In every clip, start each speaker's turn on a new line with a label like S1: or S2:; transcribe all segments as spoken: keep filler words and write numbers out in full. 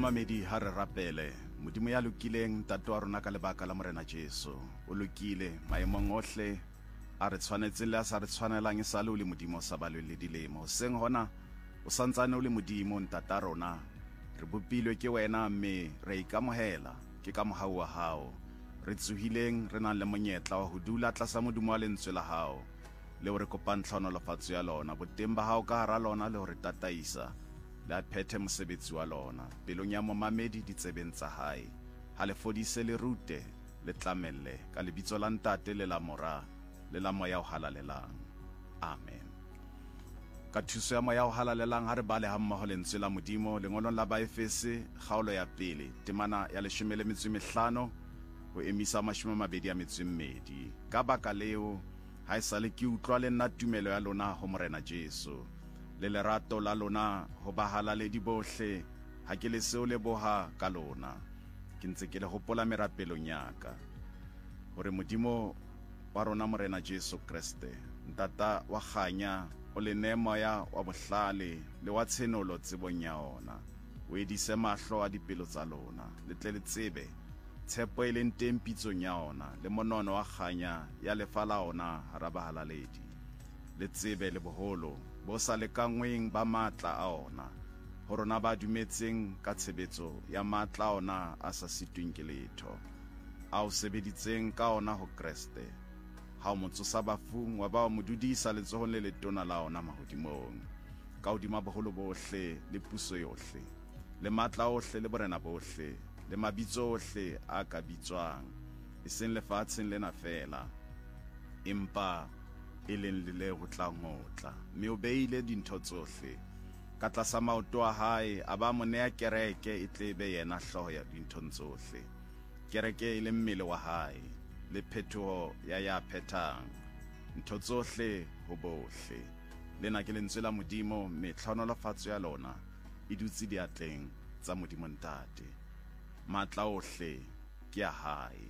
S1: Mamedi ha re rapele modimo ya lokileng tate wa rona ka lebaka la morena Jesu o lokile maemong ohle a re tshwanetse le a sa re tshwanelang e sale o le modimo sa balwe le dilemo seng hona o santsane o le modimo ntata rona re bopilwe ke wena mme re ikamohela ke ka mohau wa hao re tsuhileng re nang le monyetla wa ho dula tlasa modimo wa lentswe la hao le o re kopang tlhonolofatso ya lona boteng ba hao ka hara lona le ho re tataisa le a phethe mosebetsi wa lona pelong ya momamedi ditsebeng tsa hae ha le fodise le rute le tlamelle ka lebitso la ntate le la mora le la moya o halalelang amen ka thuso ya moya o halalelang ha re bale ha mmoho lentswe la modimo lengolong la Baefese kgaolo ya pele temana ya leshome le metso e mehlano ho emisa mashome a mabedi a metso e mmedi ka baka leo ha esale ke utlwa le nna tumelo ya lona ho morena Jesu le lerato la lona ho bahalaledi bohle ha ke le seo le boha ka lona ke ntse ke le hopola merapelong yaka hore modimo wa rona morena Jesu Kriste ntata wa kganya o le nemoya wa bohlale le wa tshenolo tsebong ya ona o edise mahlo a dipelo tsa lona le tle le tsebe tshepo e leng teng pitsong ya ona le monono wa kganya ya lefala ona hara bahalaledi le tsebe le boholo bo sa lekangweng ba matla a ona ho rona ba dumetseng ka tshebetso ya matla ona a sa sitweng ke letho a o sebeditseng ka ona ho Kriste ha o motsosa bafung wa ba o modudisa letsohong le letona la ona mahodimong ka hodima boholo bohle le puso yohle le matla ohle le borena bohle le mabitso ohle a ka bitswang e seng lefatsheng lena fela empa e leng le ho tla ngotla mme o beile dintho tsohle ka tlasa maoto a hae a ba mo nea kereke e tlebe yena hloho ya dintho tsohle kereke e le mmele wa hae le phethoho ya ya phethang ntho tsohle ho bohle lena ke lentswe la modimo mme tlhonolofatso ya lona e dutse diatleng tsa modimo ntate matla ohle ke a hae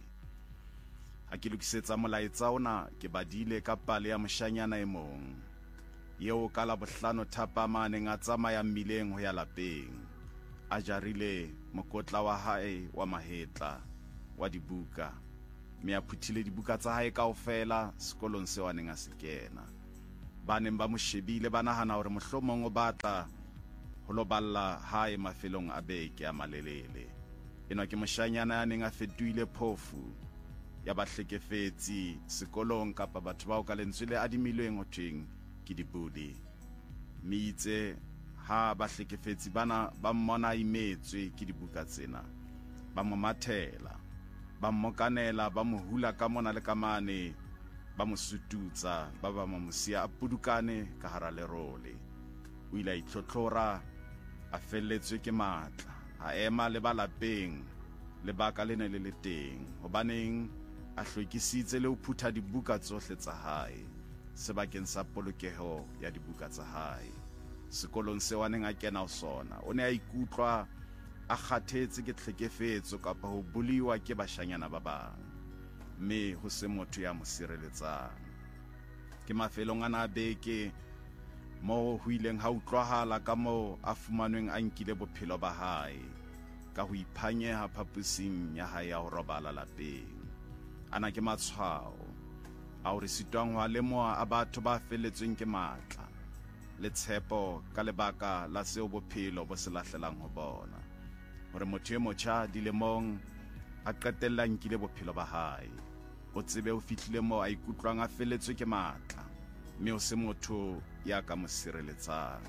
S1: ha ke lokisetsa molaetsa ona ke badile ka pale ya moshanyana e mong yeo ka la bohlano thapamane nga tsamaya mmileng ho ya lapeng a jarile mokotla wa hae wa mahetla wa dibuka me a phuthile dibuka tsa hae kaofela sekolong se wa neng a se kena ba neng ba mo shebile ba nahana hore mohlomong o batla ho lo balla hae mafelong a beke a malelele ena ke moshanyana ya neng a fetuile phofu ya bahlekefetsi sekolong kapa batho ba o ka lentswe le adimilweng ho thweng ke dibudi mitse ha bahlekefetsi bana ba mmona imetswe ke dibuka tsena ba mo mathela ba mmokanela ba mo hula ka mona le ka mane ba mo sututsa ba ba mo sia a pudukane ka hara lerole o ile a itlhotlhora a felletswe ke matla a ema le ba lapeng le baka le ne le le teng hobaneng a hlwekisitse le ho phutha dibuka tsohle tsa hae sebakeng sa polokeho ya dibuka tsa hae sekolong se wa neng a kena ho sona o ne a ikutlwa a kgathetse ke tlhekefetso kapa ho buliwa ke bashanyana ba bang mme ho se motho ya mo sireletsang ke mafelong ana beke mo ho ileng ha utlwahala ka mo a fumanweng a nkile bophelo ba hae ka ho iphanyeha phapusing ya hae ya ho robala lapeng ana ke matshwao a hore sitwang wa lemoa a batho ba felletsweng ke matla le tshepo ka lebaka la seo bophelo bo se lahlelang ho bona hore motho e motjha dilemong a qetella nkile bophelo ba hae o tsebe o fihlile mo a ikutlwang a felletswe ke matla mme o se motho ya ka mo sireletsang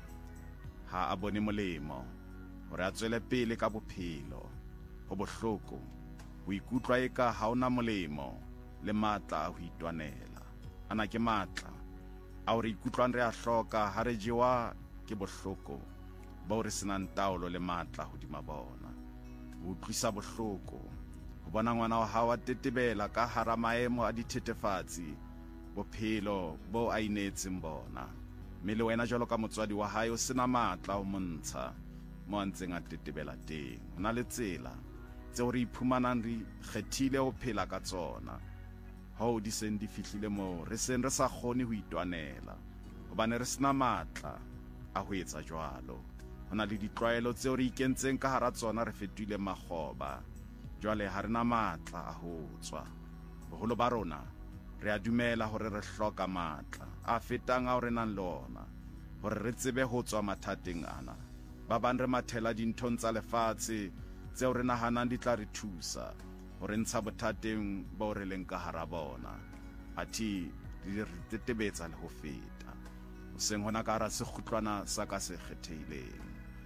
S1: ha a bone molemo hore a tswele pele ka bophelo ho bohloko ho ikutlwa eka ha ona molemo le matla a ho itwanela ana ke matla a hore ikutlwang re a hloka ha re jewa ke bohloko ba re senang taolo le matla hodima bona ho utlwisa bohloko ho bona ngwana wa hao a tetebela ka hara maemo a dithetefatsi bophelo bo a inetseng bona mme le wena jwalo ka motswadi wa hae o sena matla o montsha mo a ntseng a tetebela teng hona le tsela tseo re iphumanang re kgethile ho phela ka tsona ho di seng di fihlile mo re seng re sa kgone ho itwanela hobane re sena matla a ho etsa jwalo ho na le ditlwaelo tseo re ikentseng ka hara tsona re fetohile makgoba jwale ha rena matla a ho tswa boholo ba rona re a dumela hore re hloka matla a fetang a re nang le ona hore re tsebe ho tswa mathateng ana ba bang re mathela dinthong tsa lefatshe tseo re nahanang di tla re thusa hore ntsha bothateng bo re leng ka hara bona athi di re tetebetsa le ho feta o seng hona ka hara sekgutlwana sa ka se kgethehileng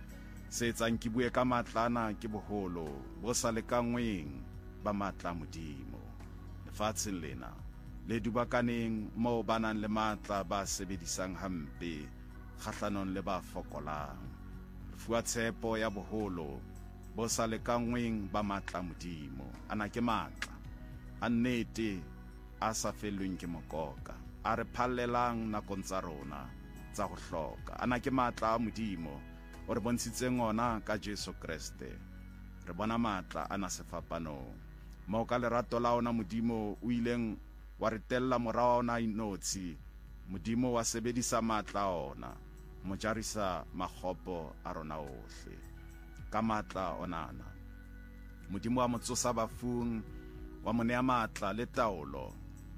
S1: se etsang ke bue ka matlana ke boholo bo sa lekangweng ba matla modimo lefatsheng lena le dubakaneng moo ba nang le matla ba sebedisang hampe kgahlanong le ba fokolang fuwa tshepo ya boholo bo sa lekangweng ba matla modimo ana ke matla a nnete a sa fellweng ke mokoka a re phallelang nakong tsa rona tsa go hloka ana ke matla a modimo o re bontshitseng ona ka Jesu Kriste re bona matla ana sefapanong mo ka lerato la ona modimo o ileng wa re tella morao ona inotsi modimo wa sebedisa matla ona mo jarisa makgopo a rona ohle ka matla onana modimo wa motsosa bafung wa monea matla le taolo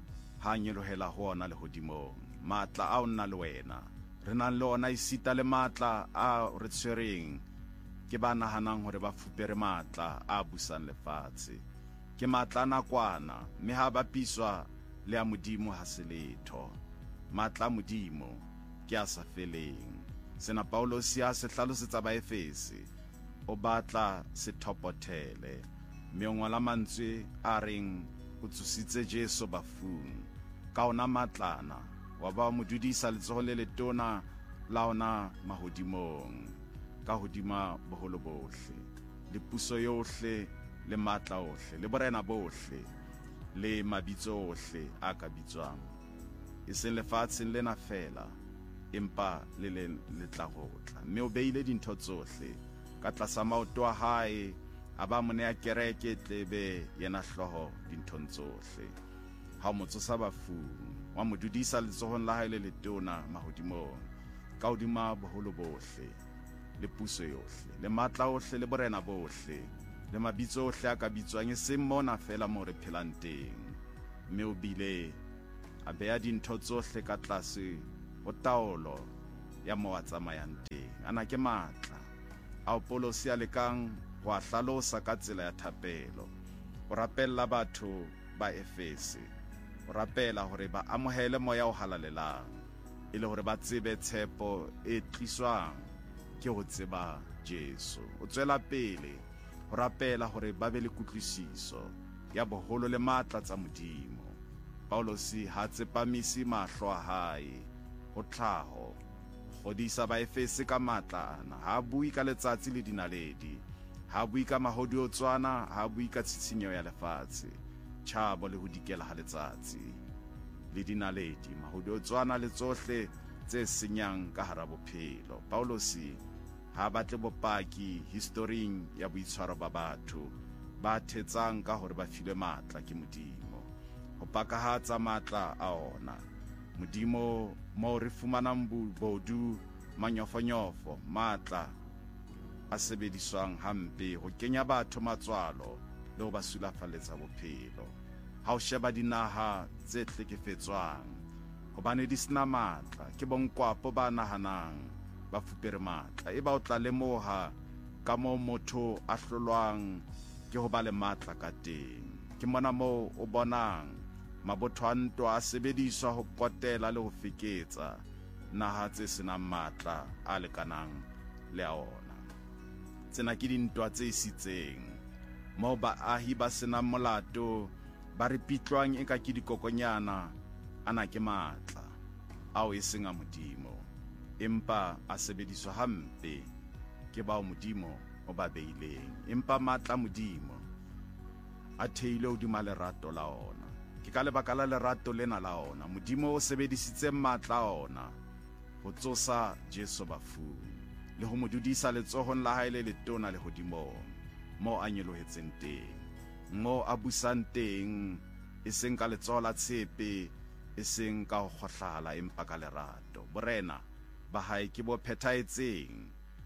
S1: ha nyelohela ho ona le hodimo matla a ona le wena re nang le ona isita le matla a re tshwereng ke ba nahanang hore ba fupere matla a busang lefatshe ke matla nakwana mme ha ba piswa le a modimo ha se letho matla modimo ke a sa feleng sena Paulos ya se hlalosetsa ba Efese o batla se thopothele mme o ngola mantswe a reng o tsusitse Jesu bafung ka ona matlana wa ba modudisa letsoho le letona la ona mahodimong ka hodima boholo bohle le puso yohle le matla ohle le borena bohle le mabitso ohle a ka bitswang e seng lefatsheng lena fela empa le le letla hotla mme o beile dintho tsohle ka tlasa maoto a hae a ba mone ya kereke tlebe yena hloho dinthong tsohle ha motsosa bafung wa modudisa letsohong la hae le letona mahodimong ka hodima boholo bohle le puso yohle le matla ohle le borena bohle le mabitso ohle a ka bitswang e seng mona fela mo re phelang teng mme o bile a beha dintho tsohle ka tlase ho taolo ya mo a tsamayang teng ana ke matla a Paulos ya lekang ho a hlalosa ka tsela ya thapelo o rapella batho ba Efese o rapela hore ba amohele moya o halalelang ile hore ba tsebe tshepo e tliswang ke ho tseba Jesu o tswela pele ho rapela hore ba be le kutlwisiso ya boholo le matla tsa modimo Paulos ha tsepamisi mahlo a hae ho tlhaho godisa ba Efese ka matla ana ha bui ka letsatsi le dinaledi ha bui ka mahodi o tswana ha bui ka tshitshinyo ya lefatshe tshabo le ho dikela ha letsatsi le dinaledi mahodi o tswana le tsohle tse senyang ka hara bophelo Paulos ha batle bopaki historing ya boitshwaro ba batho ba thetsang ka hore ba file matla ke modimo ho pakahatsa matla a ona modimo mo re fumanang bodu manyofonyofo matla a sebediswang hampe ho kenya batho matswalo le ho ba sulafaletsa bophelo ha o sheba dinaha tse tlhekefetswang hobane di sena matla ke bonkwapo ba nahanang ba fupere matla e ba o tla lemoha ka mo motho a hlolwang ke ho ba le matla ka teng ke mona mo o bonang mabothanto a sebediswa ho kotela le ho feketsa naha tse senang matla a lekanang le a ona tsena ke dintwa tse isitseng mo baahi ba senang molato ba re pitlwang e ka ke dikokonyana ana ke matla ao e seng a modimo empa a sebediswa hampe ke bao modimo o ba beileng empa matla modimo a theile hodima lerato la ona ke ka lebaka la lerato lena la ona modimo o sebedisitse matla ona ho tsosa Jesu bafung le ho modudisa letsohong la hae le letona le hodimong mo a nyelohetseng teng mo a busang teng e seng ka letsoho la tshepe e seng ka ho kgohlala empa ka lerato borena ba hae ke bo phethahetseng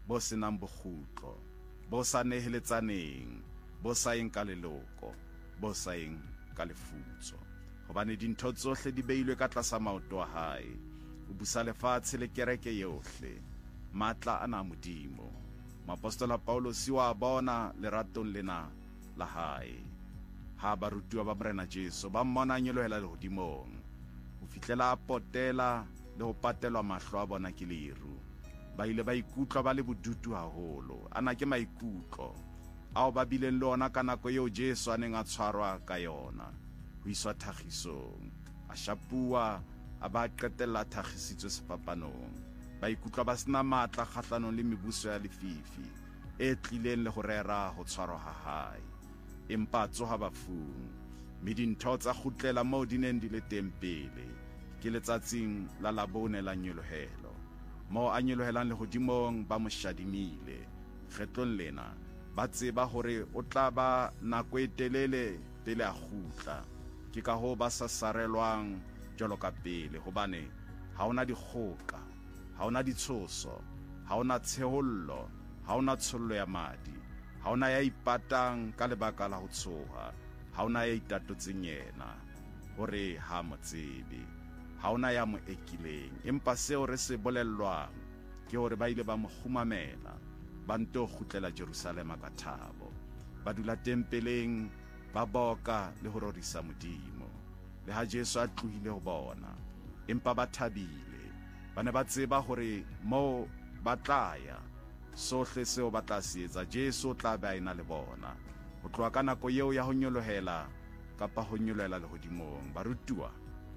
S1: bo senang bokgutlo, bo sa neheletsaneng, bo sa eng ka leloko, bo sa eng ka lefutso. Hobane dintho tsohle di beilwe ka tlasa maoto a hae. O busa lefatshe le kereke yohle, matla ana modimo. Moapostola Paulos wa bona leratong lena la hae. Ha barutuwa ba morena Jesu ba mmona nyolohela lehodimong, ho fihlela a potela le ho patelwa mahlo a bona ke leru. Ba ile ba ikutlwa ba le bodutu haholo. Ana ke maikutlo ao ba bileng le ona ka nako eo Jesu a neng a tshwarwa ka yona, ho iswa thagisong. A shapua, a ba qetella thagisitswe sefapanong. Ba ikutlwa ba sena matla kgahlanong le mebuso ya lefifi e tlileng le ho rera ho tshwarwa ha hae. Empa tsoha bafung, mme dintho tsa kgutlela moo di neng di le teng pele, ke letsatsing la Labone la nyolohelo, moo a nyolohelang lehodimong ba mo shadimile. Kgetlong lena ba tseba hore o tla ba nako e telele pele a kgutla. Ke ka hoo ba sa sarelwang jwalo ka pele, hobane ha ona dikgoka, ha ona ditshoso, ha ona tshehollo, ha ona tshollo ya madi, ha ona ya ipatang ka lebaka la ho tshoha, ha ona ya itatotseng yena hore ha mo tsebe, ha ona ya mo ekileng. Empa seo re se bolellwang ke hore ba ile ba mo khumamela, ba nto kgutlela Jerusalema ka thabo. Ba dula tempeleng, ba boka le ho rorisa Modimo. Le ha Jesu a tlohile ho bona, empa ba thabile. Ba ne ba tseba hore moo ba tlaya, sohle seo ba tla se etsa, Jesu o tla ba ena le bona. Ho tloha ka nako eo ya ho nyolohela kapa ho nyolohela lehodimong, barutuwa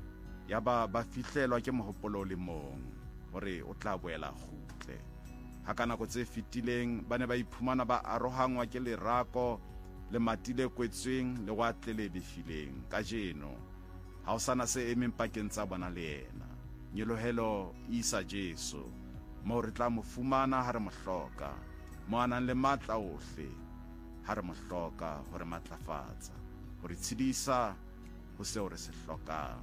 S1: ya ba ba fihlelwa ke mohopolo le mong hore o tla boela kgutle. Ha ka nako tse fitileng ba ne ba iphumana ba arohangwa ke lerako le matile kwetsweng le watle le befileng. Ka jeno ha o sana se emeng pakeng tsa bona le yena. Nyolohelo isa Jesu, moo re tla mo fumana ha re mo hloka, moo a nang le matla ohle ha re mo hloka hore matlafatsa, hore tshedisa ho seo re se hlokang.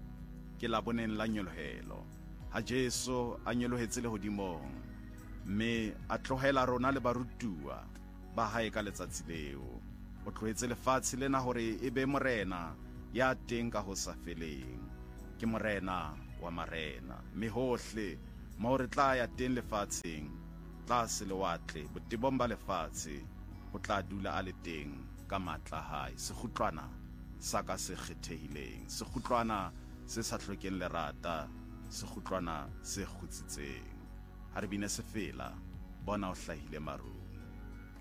S1: Ke Laboneng la nyolohelo, ha Jesu a nyolohetse lehodimong, mme a tlohela rona le barutuwa ba hae ka letsatsi leo. O tlohetse lefatshe lena hore e be morena ya teng ka ho sa feleng. Ke morena wa marena, mme hohle moo re tla ya teng lefatsheng, tlase lewatle, botebong ba lefatshe, o tla dula a le teng ka matla hae. Sekgutlwana sa ka se kgethehileng, sekgutlwana se sa hlokeng lerata, sekgutlwana se kgutsitseng. Ha re bine se fela, bona o hlahile maru.